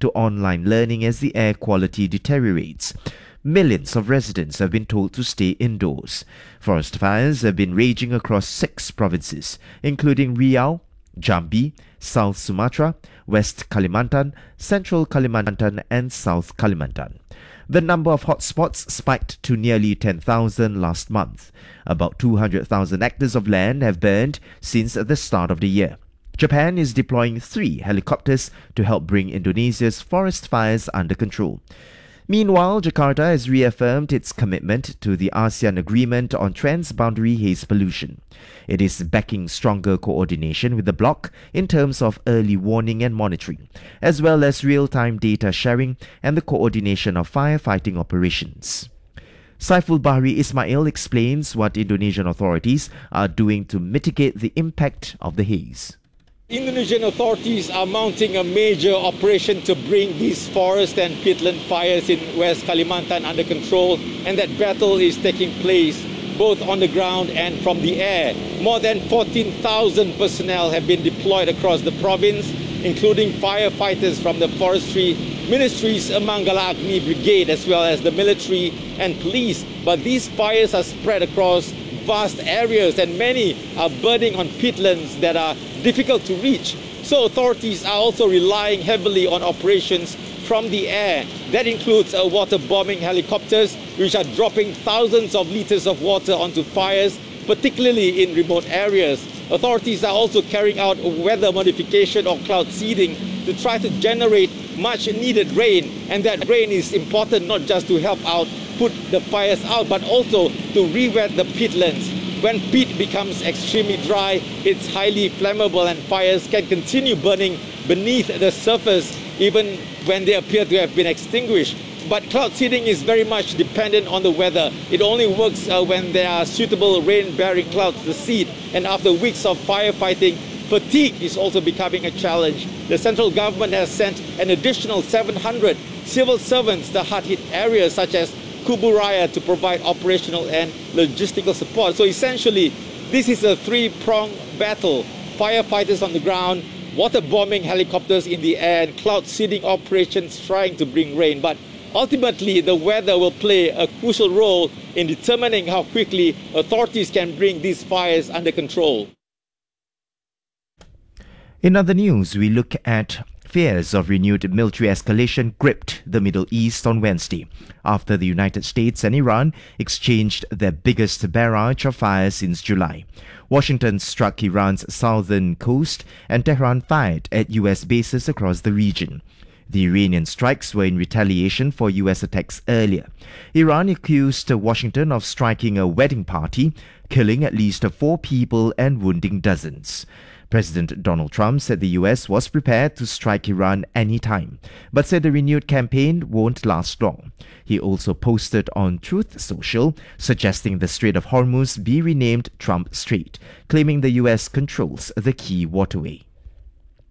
to online learning as the air quality deteriorates. Millions of residents have been told to stay indoors. Forest fires have been raging across 6 provinces, including Riau, Jambi, South Sumatra, West Kalimantan, Central Kalimantan and South Kalimantan. The number of hotspots spiked to nearly 10,000 last month. About 200,000 hectares of land have burned since the start of the year. Japan is deploying 3 helicopters to help bring Indonesia's forest fires under control. Meanwhile, Jakarta has reaffirmed its commitment to the ASEAN Agreement on Transboundary Haze Pollution. It is backing stronger coordination with the bloc in terms of early warning and monitoring, as well as real-time data sharing and the coordination of firefighting operations. Saiful Bahri Ismail explains what Indonesian authorities are doing to mitigate the impact of the haze. Indonesian authorities are mounting a major operation to bring these forest and peatland fires in West Kalimantan under control, and that battle is taking place both on the ground and from the air. More than 14,000 personnel have been deployed across the province, including firefighters from the forestry ministries, Manggala Agni Brigade, as well as the military and police. But these fires are spread across vast areas, and many are burning on peatlands that are difficult to reach. So authorities are also relying heavily on operations from the air. That includes water bombing helicopters, which are dropping thousands of liters of water onto fires, particularly in remote areas. Authorities are also carrying out weather modification or cloud seeding to try to generate much needed rain. And that rain is important not just to help out put the fires out, but also to re-wet the peatlands. When peat becomes extremely dry, it's highly flammable and fires can continue burning beneath the surface even when they appear to have been extinguished. But cloud seeding is very much dependent on the weather. It only works when there are suitable rain-bearing clouds to seed. And after weeks of firefighting, fatigue is also becoming a challenge. The central government has sent an additional 700 civil servants to hard-hit areas such as Kubu Raya to provide operational and logistical support. So essentially, this is a 3-pronged battle. Firefighters on the ground, water bombing helicopters in the air, and cloud seeding operations trying to bring rain. But ultimately, the weather will play a crucial role in determining how quickly authorities can bring these fires under control. In other news, we look at fears of renewed military escalation gripped the Middle East on Wednesday after the United States and Iran exchanged their biggest barrage of fire since July. Washington struck Iran's southern coast and Tehran fired at US bases across the region. The Iranian strikes were in retaliation for US attacks earlier. Iran accused Washington of striking a wedding party, killing at least 4 people and wounding dozens. President Donald Trump said the US was prepared to strike Iran anytime, but said the renewed campaign won't last long. He also posted on Truth Social suggesting the Strait of Hormuz be renamed Trump Strait, claiming the US controls the key waterway.